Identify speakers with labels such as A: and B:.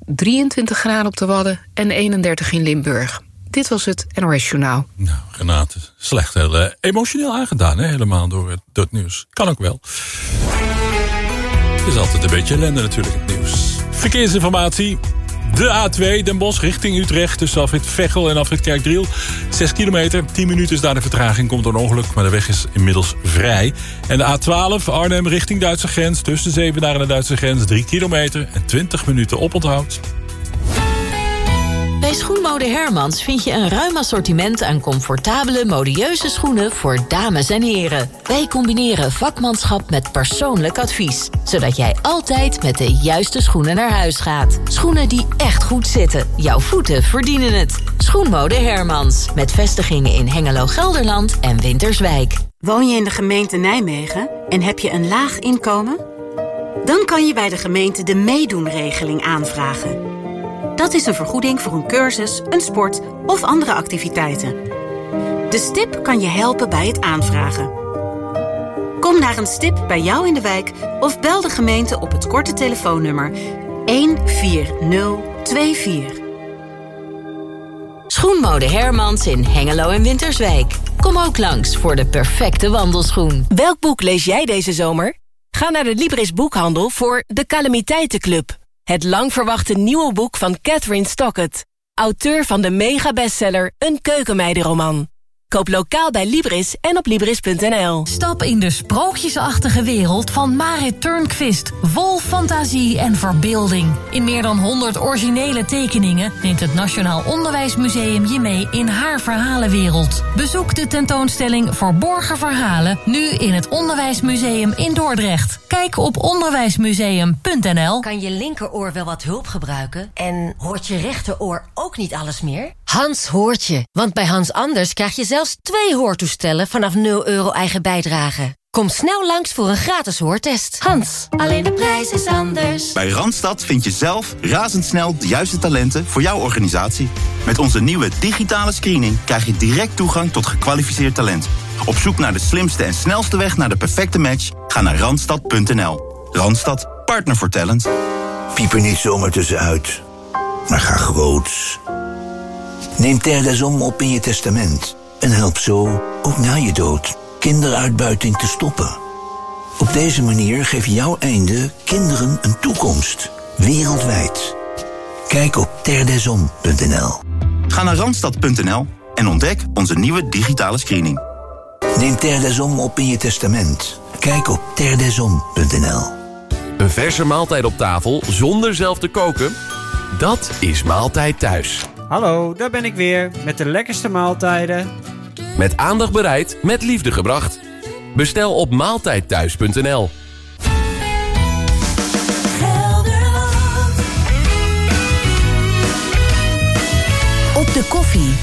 A: 23 graden op de Wadden en 31 in Limburg. Dit was het NOS Journaal.
B: Nou, Renate, slecht. Heel emotioneel aangedaan, hè? Helemaal door het nieuws. Kan ook wel. Het is altijd een beetje ellende natuurlijk, het nieuws. Verkeersinformatie. De A2 Den Bosch richting Utrecht tussen afrit Veghel en afrit Kerkdriel. 6 kilometer, 10 minuten is daar de vertraging. Komt door een ongeluk, maar de weg is inmiddels vrij. En de A12 Arnhem richting Duitse grens. Tussen Zevenaar en de Duitse grens 3 kilometer en 20 minuten oponthoud.
C: Bij Schoenmode Hermans vind je een ruim assortiment aan comfortabele, modieuze schoenen voor dames en heren. Wij combineren vakmanschap met persoonlijk advies, zodat jij altijd met de juiste schoenen naar huis gaat. Schoenen die echt goed zitten. Jouw voeten verdienen het. Schoenmode Hermans, met vestigingen in Hengelo, Gelderland en Winterswijk.
D: Woon je in de gemeente Nijmegen en heb je een laag inkomen? Dan kan je bij de gemeente de meedoenregeling aanvragen. Dat is een vergoeding voor een cursus, een sport of andere activiteiten. De STIP kan je helpen bij het aanvragen. Kom naar een STIP bij jou in de wijk of bel de gemeente op het korte telefoonnummer 14024.
C: Schoenmode Hermans in Hengelo en Winterswijk. Kom ook langs voor de perfecte wandelschoen.
E: Welk boek lees jij deze zomer? Ga naar de Libris Boekhandel voor De Calamiteitenclub. Het lang verwachte nieuwe boek van Catherine Stockett. Auteur van de mega-bestseller Een keukenmeidenroman. Koop lokaal bij Libris en op Libris.nl.
F: Stap in de sprookjesachtige wereld van Marit Turnquist. Vol fantasie en verbeelding. In meer dan 100 originele tekeningen neemt het Nationaal Onderwijsmuseum je mee in haar verhalenwereld. Bezoek de tentoonstelling Verborgen Verhalen nu in het Onderwijsmuseum in Dordrecht. Kijk op onderwijsmuseum.nl.
G: Kan je linkeroor wel wat hulp gebruiken? En hoort je rechteroor ook niet alles meer? Hans hoort je, want bij Hans Anders krijg je zelfs 2 hoortoestellen vanaf €0 eigen bijdrage. Kom snel langs voor een gratis hoortest. Hans, alleen de prijs is anders.
H: Bij Randstad vind je zelf razendsnel de juiste talenten voor jouw organisatie. Met onze nieuwe digitale screening krijg je direct toegang tot gekwalificeerd talent. Op zoek naar de slimste en snelste weg naar de perfecte match? Ga naar randstad.nl. Randstad, partner voor talent.
I: Piep er niet zomaar tussenuit, maar ga groots. Neem Terre des Hommes op in je testament en help zo, ook na je dood, kinderuitbuiting te stoppen. Op deze manier geef jouw einde kinderen een toekomst, wereldwijd. Kijk op terredeshommes.nl.
H: Ga naar randstad.nl en ontdek onze nieuwe digitale screening.
I: Neem Terre des Hommes op in je testament. Kijk op terredeshommes.nl.
J: Een verse maaltijd op tafel zonder zelf te koken? Dat is Maaltijd Thuis.
K: Hallo, daar ben ik weer met de lekkerste maaltijden.
J: Met aandacht bereid, met liefde gebracht. Bestel op maaltijdthuis.nl.